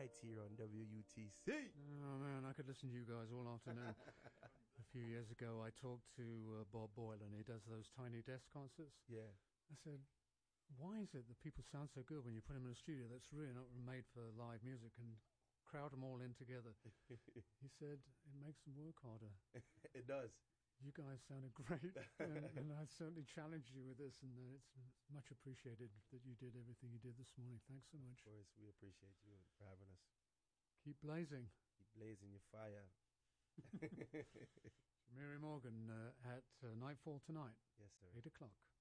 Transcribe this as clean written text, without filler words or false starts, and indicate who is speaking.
Speaker 1: right here on WUTC.
Speaker 2: Oh, man, I could listen to you guys all afternoon. A few years ago, I talked to Bob Boylan. He does those Tiny Desk concerts.
Speaker 1: Yeah.
Speaker 2: I said, why is it that people sound so good when you put them in a studio that's really not made for live music and crowd them all in together? He said, it makes them work harder.
Speaker 1: It does.
Speaker 2: You guys sounded great, and I certainly challenged you with this, and it's much appreciated that you did everything you did this morning. Thanks so much.
Speaker 1: Of course, we appreciate you for having us.
Speaker 2: Keep blazing.
Speaker 1: Keep blazing your fire.
Speaker 2: Mary Morgan at Nightfall tonight.
Speaker 1: Yes, sir.
Speaker 2: 8 o'clock.